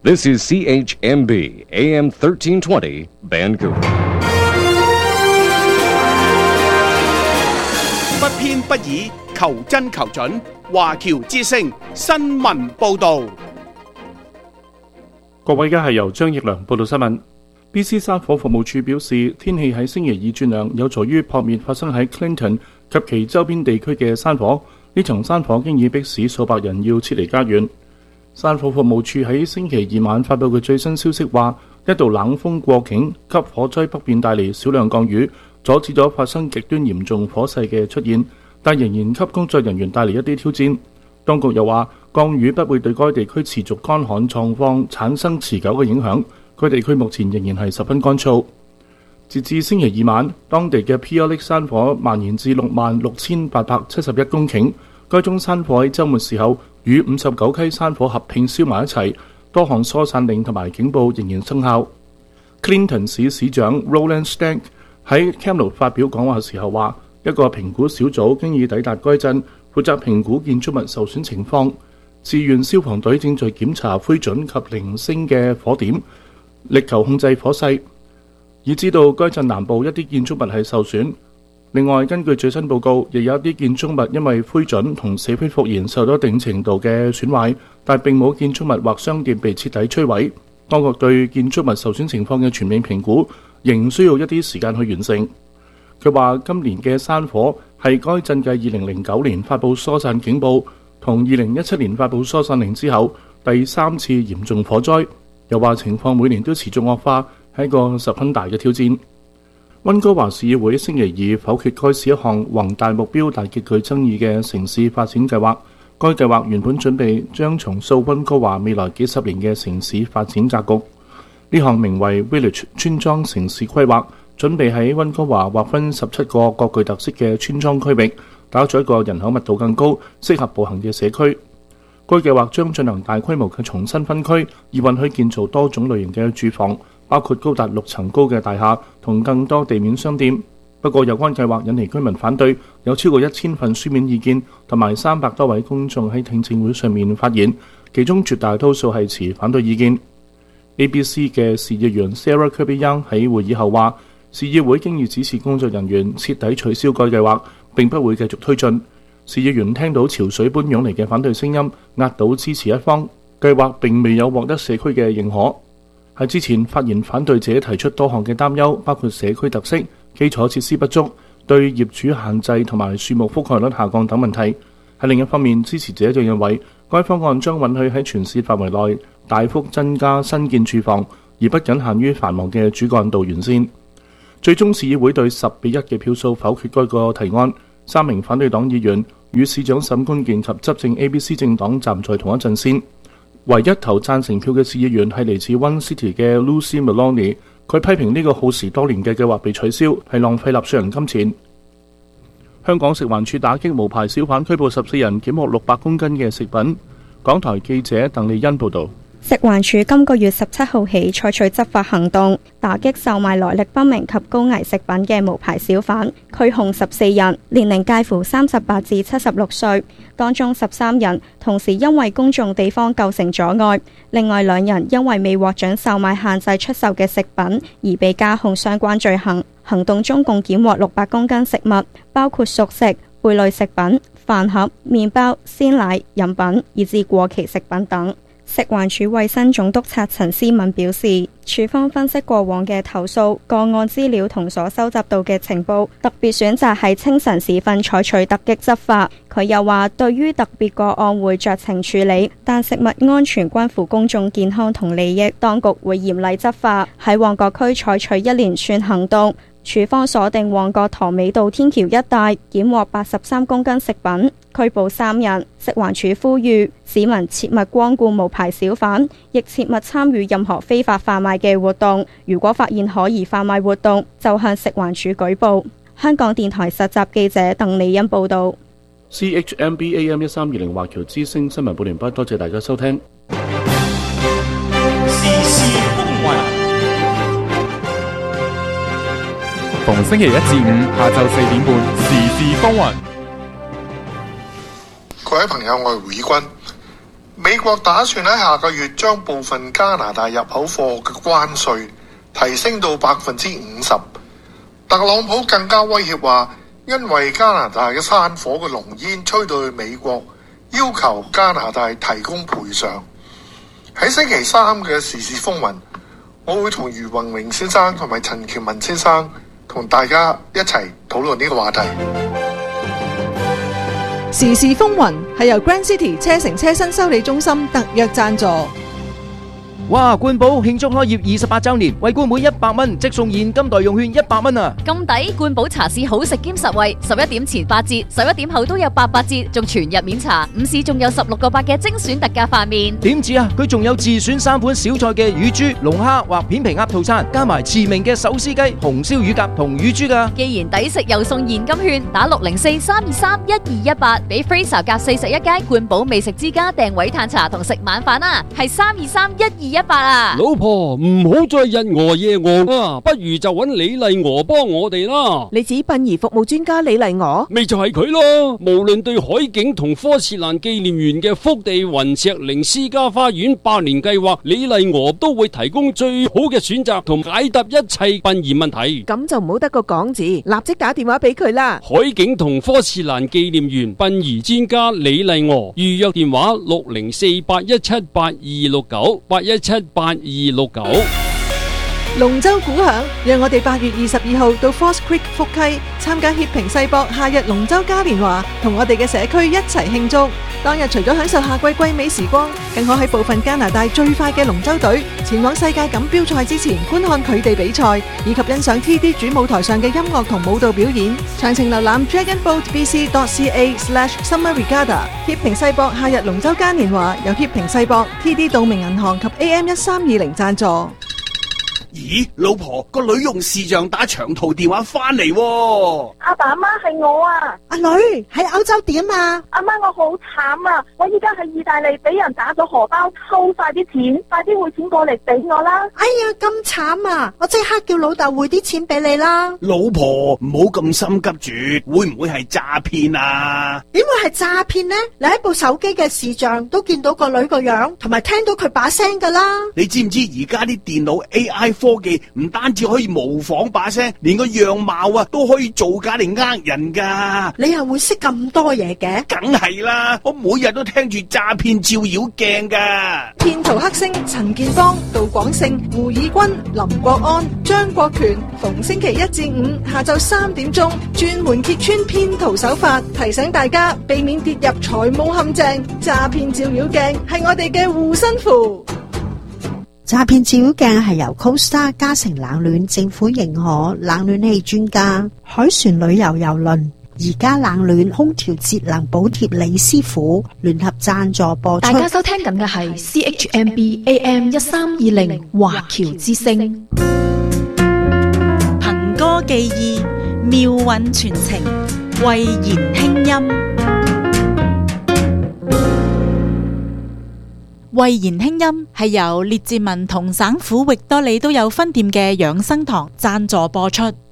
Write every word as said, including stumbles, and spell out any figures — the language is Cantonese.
This is C H M B A M thirteen twenty Vancouver。 不偏不倚，求真求準。華僑之聲新聞報導。 各位，而家係由張奕良報道新聞。B C 山火服務處表示，天氣喺星期二轉涼，有助於撲滅發生喺 Clinton 及其周邊地區嘅山火。呢場山火經已迫使數百人要撤離家園。山火服務處喺星期二晚發布嘅最新消息話，一道冷風過境，給火災北邊帶嚟少量降雨，阻止咗發生極端嚴重火勢嘅出現，但仍然給工作人員帶嚟一啲挑戰。當局又話，降雨不會對該地區持續乾旱狀況產生持久嘅影響，該地區目前仍然係十分乾燥。截至星期二晚，當地嘅 Pierre Lake 山火蔓延至六萬六千八百七十一公頃。該宗山火喺週末時候與五十九溪山火合併燒埋一齊，多項疏散令同埋警報仍然生效。Clinton 市市長 Roland Stank 喺 Kamloops 發表講話時候話，一個評估小組經已抵達該鎮，負責評估建築物受損情況。志願消防隊正在檢查灰燼及零星嘅火點，力求控制火勢。已知道該鎮南部一啲建築物係受損。另外，根據最新報告，亦有一啲建築物因為灰燼同死灰復燃受到一定程度嘅損壞，但並冇建築物或商店被徹底摧毀。當局對建築物受損情況嘅全面評估仍需要一啲時間去完成。佢話今年嘅山火係該鎮繼二零零九年發布疏散警報同二零一七年發布疏散令之後第三次嚴重火災。又話情況每年都持續惡化，係一個十分大嘅挑戰。溫哥華市議會星期二否決該市一項宏大目標但極具爭議嘅城市發展計劃。該計劃原本準備將重塑溫哥華未來幾十年嘅城市發展格局。呢項名為 Village 村莊城市規劃，準備喺溫哥華劃分十七個各具特色嘅村莊區域，打造一個人口密度更高、適合步行嘅社區。該計劃將進行大規模嘅重新分區，以允許建造多種類型嘅住房，包括高達六層高嘅大廈同更多地面商店。不過有關計劃引嚟居民反對，有超過一千份書面意見同埋三百多位公眾喺聽證會上面發言，其中絕大多數係持反對意見。A B C 嘅市議員 Sarah Kirby-Young 喺會議後話，市議會經已指示工作人員徹底取消該計劃，並不會繼續推進。市議員聽到潮水般湧嚟嘅反對聲音，壓倒支持一方，計劃並未有獲得社區嘅認可。喺之前，發言反對者提出多項嘅擔憂，包括社區特色、基礎設施不足、對業主限制同埋樹木覆蓋率下降等問題。喺另一方面，支持者就認為該方案將允許喺全市範圍內大幅增加新建住房，而不僅限於繁忙嘅主幹道沿線。最終市議會對十比一嘅票數否決該個提案。三名反對黨議員與市長沈冠健及執政 A B C 政黨站在同一陣線。唯一投贊成票嘅市議員係嚟自 One City 嘅 Lucy Maloney， 佢批評呢個耗時多年嘅計劃被取消係浪費納稅人金錢。香港食環署打擊無牌小販，拘捕十四人，檢獲六百公斤嘅食品。港台記者鄧麗欣報導。 食環署今個月十七號起採取執法行動，打擊售賣來歷不明及高危食品嘅無牌小販，拘控十四人，年齡介乎三十八至七十六歲，當中十三人同時因為公眾地方構成阻礙，另外兩人因為未獲准售賣限制出售嘅食品而被加控相關罪行。行動中共檢獲六百公斤食物，包括熟食、貝類食品、飯盒、麵包、鮮奶、飲品以至過期食品等。食環署衛生總督察陳思敏表示，署方分析過往嘅投訴個案資料同所收集到嘅情報，特別選擇喺清晨時分採取突擊執法。佢又話，對於特別個案會酌情處理，但食物安全關乎公眾健康同利益，當局會嚴厲執法。喺旺角區採取一連串行動，署方鎖定旺角塘尾道天橋一帶，檢獲八十三公斤食品，拘捕三人。食環署呼籲市民切勿光顧無牌小販，亦切勿參與任何非法販賣嘅活動。如果發現可疑販賣活動，就向食環署舉報。香港電台實習記者鄧麗欣報導。 C H M B A M 一三二零華僑之聲新聞報完畢，多謝大家收聽。 時事風雲， 逢星期一至五下晝四點半，時事風雲。 各位朋友，我係會君。 美國打算喺下個月將部分加拿大入口貨嘅關稅提升到百分之五十。特朗普更加威脅話，因為加拿大嘅山火嘅濃煙吹到去美國，要求加拿大提供賠償。喺星期三嘅時事風雲，我會同余宏明先生同埋陳喬文先生同大家一齊討論呢個話題。 時事風雲係由 Grand City 車城車身修理中心特約贊助。 哇！冠寶慶祝開業二十八周年，為冠滿一百蚊即送現金代用券一百蚊啊！ 咁抵！冠寶茶市好食兼實惠，十一點前八折，十一點後都有八八折，仲全日免茶。午市仲有十六個八嘅精選特價飯麵。 點止啊！佢仲有自選三款小菜嘅乳豬、龍蝦或片皮鴨套餐，加埋馳名嘅手撕雞、紅燒乳鴿同乳豬噶。 既然抵食又送現金券，打六零四三二三一二一八，俾 Fraser 夾四十一街冠寶美食之家訂位嘆茶同食晚飯啊！係三二三一二一八啊！ 老婆唔好再日餓夜餓啊，不如就揾李麗娥幫我哋啦。 你指殯儀服務專家李麗娥？ 咪就係佢咯。無論對海景同科切蘭紀念園嘅福地雲石靈私家花園百年計劃，李麗娥都會提供最好嘅選擇同解答一切殯儀問題。 咁就唔好得個講字，立即打電話俾佢啦。 海景同科切蘭紀念園殯儀專家李麗娥，預約電話六零四八一七八二六九八一七八二六九。 龍舟鼓響，讓我哋八月二十二號到 False Creek 福溪參加協平世博夏日龍舟嘉年華，同我哋嘅社區一齊慶祝。當日除咗享受夏季季美時光，更可喺部分加拿大最快嘅龍舟隊前往世界錦標賽之前觀看佢哋比賽，以及欣賞 T D 主舞台上嘅音樂同舞蹈表演。詳情瀏覽 dragon boat b c dot c a slash summer regatta。協平世博夏日龍舟嘉年華由協平世博、T D 道明銀行及 A M 一三二零贊助。 咦，老婆，個女用視像打長途電話翻嚟喎。 阿爸阿媽係我啊。 阿女喺歐洲點啊？ 阿媽我好慘啊！我依家喺意大利俾人打咗荷包，偷晒啲錢，快啲匯錢過嚟俾我啦！ 哎呀，咁慘啊！我即刻叫老豆匯啲錢俾你啦。 老婆唔好咁心急住，會唔會係詐騙啊？ 點會係詐騙呢？你喺部手機嘅視像都見到個女個樣，同埋聽到佢把聲噶啦。你知唔知而家啲電腦 A I 科技唔單止可以模仿把聲，連個樣貌啊都可以造假嚟呃人噶。你又會識咁多嘢嘅？ 梗係啦，我每日都聽住詐騙照妖鏡噶。 騙徒黑星陳建邦、杜廣勝、胡以軍、林國安、張國權，逢星期一至五下晝三點鐘，專門揭穿騙徒手法，提醒大家避免跌入財務陷阱。詐騙照妖鏡係我哋嘅護身符。 詐騙照妖鏡係由 Costa 嘉誠冷暖政府認可冷暖氣專家海船旅遊郵輪而家冷暖空調節能補貼李師傅聯合贊助播出。 大家收聽緊嘅係 C H M B A M 一三二零華僑之聲， 憑歌寄意，妙韻傳情，慧言輕音。慧言輕音係由列治文同省府域多利都有分店嘅養生堂贊助播出。